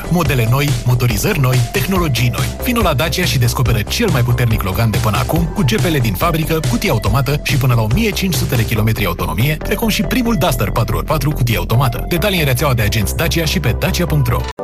Modele noi, motorizări noi, tehnologii noi. Vino la Dacia și descoperă cel mai puternic Logan de până acum, cu GPL din fabrică, cutie automată și până la 1500 de km autonomie, precum și primul Duster 4x4 cutie automată. Detalii în rețeaua de agenți Dacia și pe dacia.ro.